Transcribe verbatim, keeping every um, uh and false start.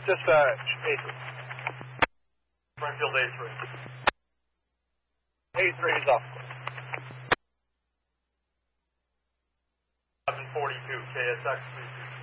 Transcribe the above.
Dispatch, A three. Springfield A three. A three is off. eleven forty-two, K S X three two.